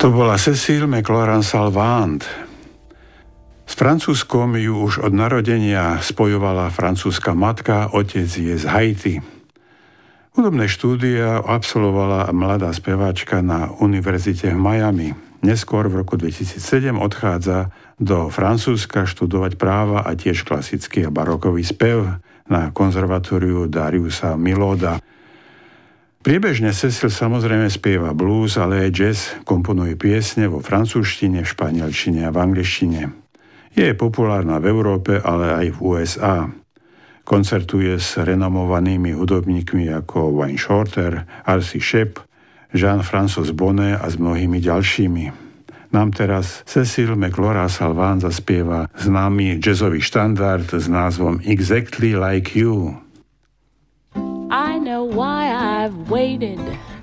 To bola Cécile McLoran-Salvant. S Francúzskom ju už od narodenia spojovala francúzska matka, otec je z Haiti. Hudobné štúdia absolvovala mladá speváčka na univerzite v Miami. Neskôr v roku 2007 odchádza do Francúzska študovať práva a tiež klasický a barokový spev na konzervatóriu Dariusa Milhaуда. Priebežne Cécile samozrejme spieva blues, ale aj jazz, komponuje piesne vo francúzštine, v španielčine a v angličtine. Je populárna v Európe, ale aj v USA. Koncertuje s renomovanými hudobníkmi ako Wayne Shorter, R.C. Shepp, Jean-François Bonnet a s mnohými ďalšími. Nám teraz Cécile McLoran-Salvant zaspieva známy jazzový štandard s názvom Exactly Like You. I know why I've waited